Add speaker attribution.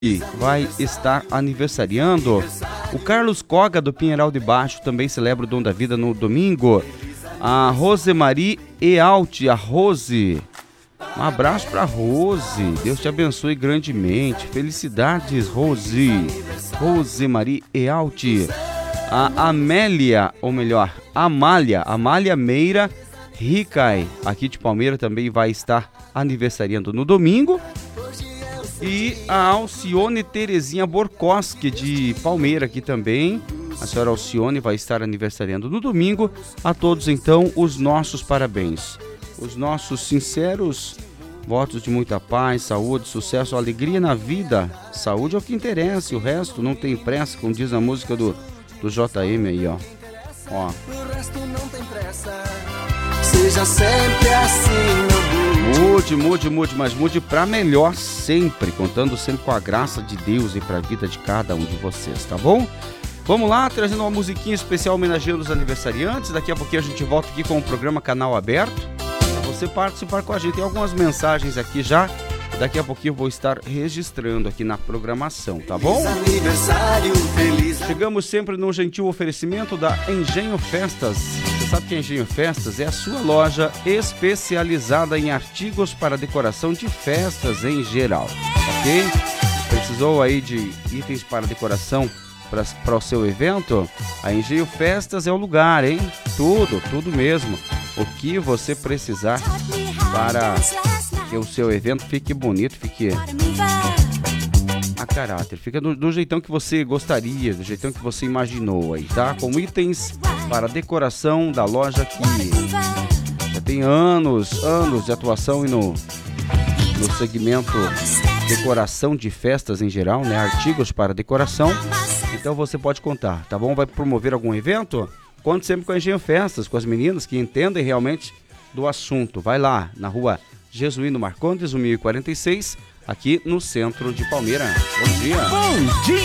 Speaker 1: vai estar aniversariando. O Carlos Coga, do Pinheiral de Baixo, também celebra o Dom da Vida no domingo. A Rosemarie Ealt, a Rose. Um abraço pra Rose. Deus te abençoe grandemente. Felicidades, Rose. Rosemarie Ealt. A Amélia, ou melhor, Amália Meira Ricai, aqui de Palmeira, também vai estar aniversariando no domingo. E a Alcione Terezinha Borkoski, de Palmeira, aqui também. A senhora Alcione vai estar aniversariando no domingo. A todos, então, os nossos parabéns. Os nossos sinceros votos de muita paz, saúde, sucesso, alegria na vida. Saúde é o que interessa, e o resto não tem pressa, como diz a música do JM aí, ó.
Speaker 2: O resto não tem pressa. Seja sempre assim, meu
Speaker 1: Mude, mas mude pra melhor sempre, contando sempre com a graça de Deus e pra vida de cada um de vocês, tá bom? Vamos lá, trazendo uma musiquinha especial homenageando os aniversariantes. Daqui a pouquinho a gente volta aqui com o programa Canal Aberto, pra você participar com a gente. Tem algumas mensagens aqui já, daqui a pouquinho eu vou estar registrando aqui na programação, tá bom? Chegamos sempre num gentil oferecimento da Engenho Festas. Você sabe que a Engenho Festas é a sua loja especializada em artigos para decoração de festas em geral, ok? Precisou aí de itens para decoração para o seu evento? A Engenho Festas é o lugar, hein? Tudo mesmo. O que você precisar para que o seu evento fique bonito, fique a caráter, fica do jeitão que você gostaria, do jeitão que você imaginou aí, tá? Com itens para decoração da loja que já tem anos de atuação e no segmento decoração de festas em geral, né? Artigos para decoração. Então você pode contar, tá bom? Vai promover algum evento? Conte sempre com a Engenho Festas, com as meninas que entendem realmente do assunto. Vai lá, na rua Jesuíno Marcondes, 1046, aqui no centro de Palmeira. Bom dia!